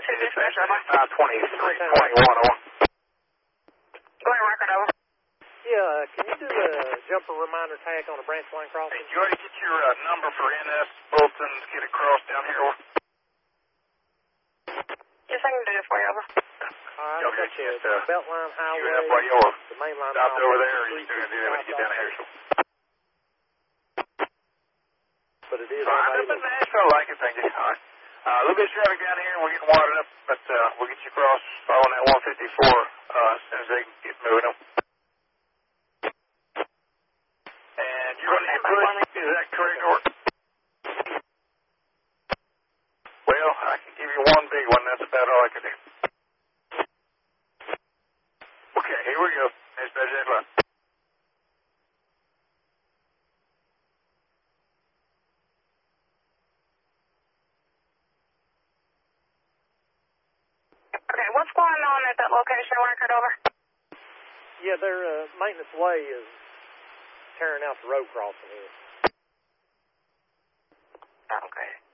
dispatch, 520, 21 on. Go ahead, record over. Yeah, can you do the jumper reminder tag on a branch line crossing? Hey, you already get your number for NS Bulletins, get it crossed down here, over? Yes, I can do it for you, over. All right, Okay, that's just, Beltline Highway, you up while you over. the main line Stopped highway, over there, or you still going to do that when you get down to Harrisville? but it is Fine, on up in Nashville, like it, thank you. All right. A little bit of traffic down here, we're getting watered up, but we'll get you across following that 154 as soon as they get moving them. And you're going to get pushed, is that correct, or? Well, I can give you one big one, that's about all I can do. Okay, here we go. Dispatch that line. Okay, what's going on at that location, record over? Yeah, their maintenance way is tearing out the road crossing here. Okay.